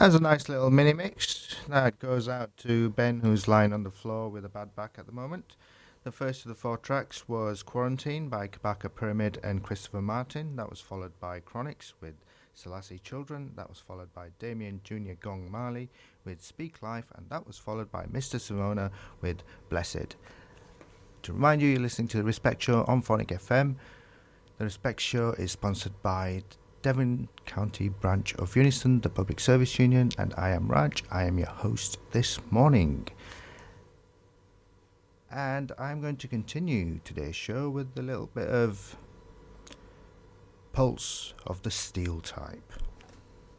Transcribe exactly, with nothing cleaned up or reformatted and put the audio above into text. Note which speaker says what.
Speaker 1: That's a nice little mini mix. That goes out to Ben, who's lying on the floor with a bad back at the moment. The first of the four tracks was Quarantine by Kabaka Pyramid and Christopher Martin. That was followed by Chronix with Selassie Children. That was followed by Damien Junior Gong Marley with Speak Life. And that was followed by Mister Simona with Blessed. To remind you, you're listening to The Respect Show on Phonic F M. The Respect Show is sponsored by Devon County branch of Unison, the Public Service Union, and I am Raj. I am your host this morning. And I'm going to continue today's show with a little bit of Pulse of the Steel type.